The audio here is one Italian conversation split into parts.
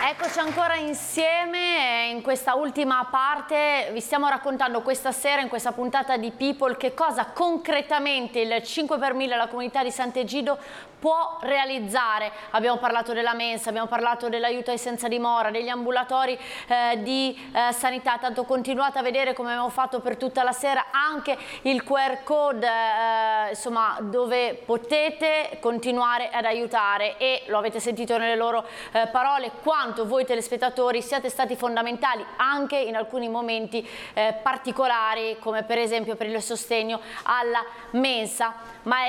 Eccoci ancora insieme in questa ultima parte. Vi stiamo raccontando questa sera in questa puntata di People che cosa concretamente il 5 per 1000 la comunità di Sant'Egidio può realizzare. Abbiamo parlato della mensa, abbiamo parlato dell'aiuto ai senza dimora, degli ambulatori di sanità, tanto continuate a vedere come abbiamo fatto per tutta la sera anche il QR code insomma, dove potete continuare ad aiutare, e lo avete sentito nelle loro parole quanto voi telespettatori siate stati fondamentali anche in alcuni momenti particolari, come per esempio per il sostegno alla mensa. Ma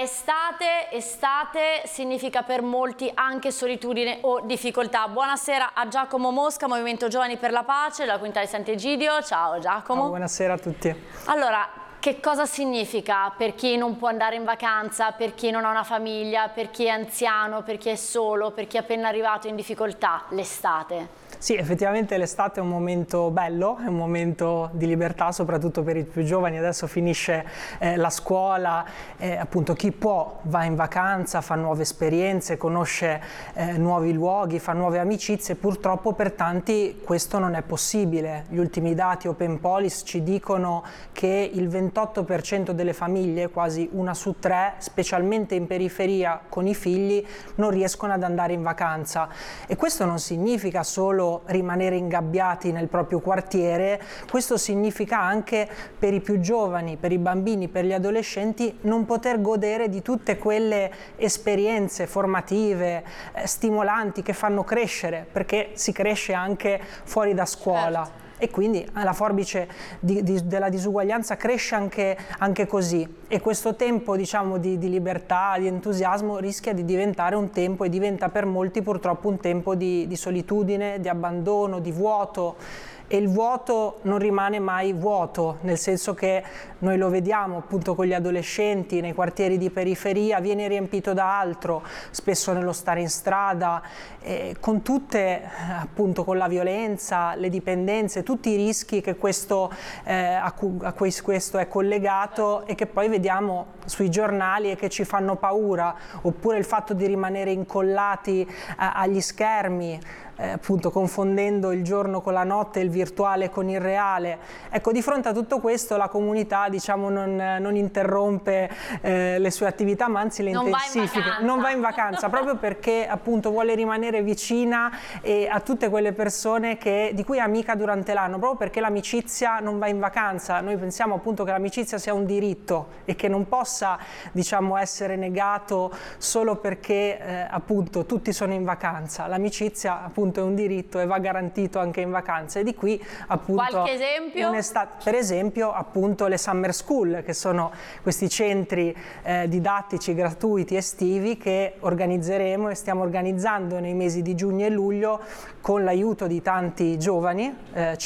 estate significa per molti anche solitudine o difficoltà. Buonasera a Giacomo Mosca, Movimento Giovani per la Pace della comunità di Sant'Egidio. Ciao Giacomo. Ciao, buonasera a tutti. Allora, che cosa significa per chi non può andare in vacanza, per chi non ha una famiglia, per chi è anziano, per chi è solo, per chi è appena arrivato in difficoltà, l'estate? Sì, effettivamente l'estate è un momento bello, è un momento di libertà, soprattutto per i più giovani. Adesso finisce la scuola, appunto chi può va in vacanza, fa nuove esperienze, conosce nuovi luoghi, fa nuove amicizie. Purtroppo per tanti questo non è possibile. Gli ultimi dati Open Police ci dicono che il 28% delle famiglie, quasi una su tre, specialmente in periferia con i figli, non riescono ad andare in vacanza. E questo non significa solo rimanere ingabbiati nel proprio quartiere, questo significa anche per i più giovani, per i bambini, per gli adolescenti, non poter godere di tutte quelle esperienze formative, stimolanti, che fanno crescere, perché si cresce anche fuori da scuola. Certo. E quindi la forbice della disuguaglianza cresce anche così, e questo tempo, diciamo, di libertà, di entusiasmo rischia di diventare un tempo, e diventa per molti purtroppo un tempo di solitudine, di abbandono, di vuoto. E il vuoto non rimane mai vuoto, nel senso che noi lo vediamo appunto con gli adolescenti nei quartieri di periferia, viene riempito da altro, spesso nello stare in strada, con tutte appunto, con la violenza, le dipendenze, tutti i rischi che questo, a cui questo è collegato, e che poi vediamo sui giornali e che ci fanno paura, oppure il fatto di rimanere incollati agli schermi, appunto confondendo il giorno con la notte, il virtuale con il reale. Ecco, di fronte a tutto questo la comunità, diciamo, non interrompe le sue attività, ma anzi le intensifica. Non va in vacanza proprio perché appunto vuole rimanere vicina a tutte quelle persone di cui è amica durante l'anno, proprio perché l'amicizia non va in vacanza. Noi pensiamo appunto che l'amicizia sia un diritto e che non possa, diciamo, essere negato solo perché appunto tutti sono in vacanza. L'amicizia appunto è un diritto e va garantito anche in vacanza, e di qui appunto qualche esempio? Per esempio appunto le summer school, che sono questi centri didattici gratuiti estivi che organizzeremo e stiamo organizzando nei mesi di giugno e luglio con l'aiuto di tanti giovani,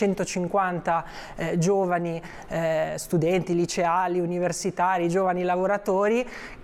150 giovani studenti liceali, universitari, giovani lavoratori,